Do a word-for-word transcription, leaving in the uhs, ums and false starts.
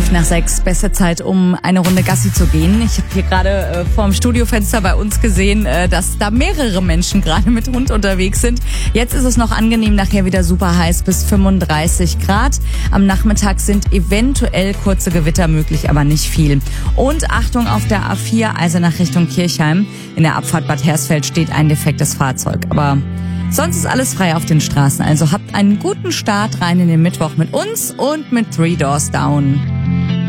Fünf nach sechs, beste Zeit, um eine Runde Gassi zu gehen. Ich habe hier gerade äh, vorm Studiofenster bei uns gesehen, äh, dass da mehrere Menschen gerade mit Hund unterwegs sind. Jetzt ist es noch angenehm, nachher wieder super heiß bis fünfunddreißig Grad. Am Nachmittag sind eventuell kurze Gewitter möglich, aber nicht viel. Und Achtung auf der A vier, also nach Richtung Kirchheim. In der Abfahrt Bad Hersfeld steht ein defektes Fahrzeug. Aber sonst ist alles frei auf den Straßen. Also habt einen guten Start rein in den Mittwoch mit uns und mit Three Doors Down.